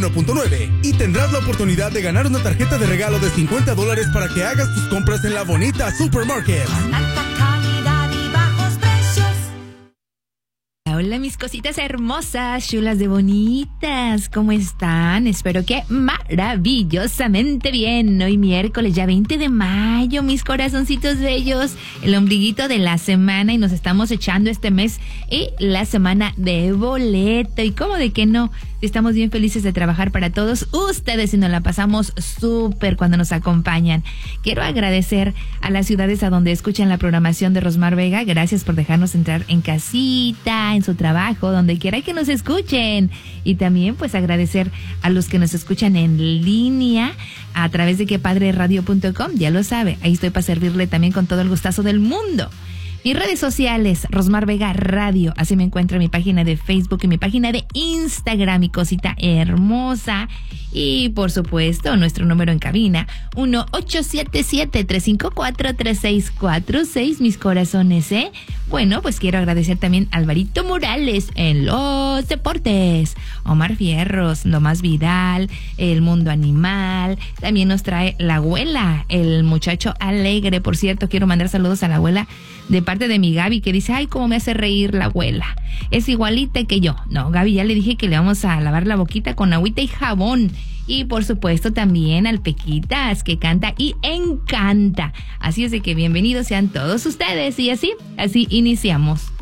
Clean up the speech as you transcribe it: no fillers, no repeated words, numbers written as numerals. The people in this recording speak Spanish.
91.9 y tendrás la oportunidad de ganar una tarjeta de regalo de $50 para que hagas tus compras en la bonita Supermarket. Alta calidad y bajos precios. Hola mis cositas hermosas, chulas de bonitas, ¿cómo están? Espero que maravillosamente bien. Hoy miércoles ya 20 de mayo, mis corazoncitos bellos, el ombliguito de la semana y nos estamos echando este mes y la semana de boleto. ¿Y cómo de que no? Estamos bien felices de trabajar para todos ustedes y nos la pasamos súper cuando nos acompañan. Quiero agradecer a las ciudades a donde escuchan la programación de Rosmar Vega. Gracias por dejarnos entrar en casita, en su trabajo, donde quiera que nos escuchen. Y también pues agradecer a los que nos escuchan en línea a través de quepadreradio.com. Ya lo sabe, ahí estoy para servirle también con todo el gustazo del mundo. Mis redes sociales, Rosmar Vega Radio, así me encuentra mi página de Facebook y mi página de Instagram, mi cosita hermosa. Y por supuesto, nuestro número en cabina, 1-877-354-3646, mis corazones, ¿eh? Bueno, pues quiero agradecer también a Alvarito Morales en los deportes, Omar Fierros, Tomás Vidal, El Mundo Animal, también nos trae la abuela, el muchacho alegre. Por cierto, quiero mandar saludos a la abuela de parte de mi Gaby, que dice, ay, cómo me hace reír la abuela. Es igualita que yo. No, Gaby, ya le dije que le vamos a lavar la boquita con agüita y jabón. Y por supuesto también al Pequitas, que canta y encanta. Así es de que bienvenidos sean todos ustedes. Y así iniciamos.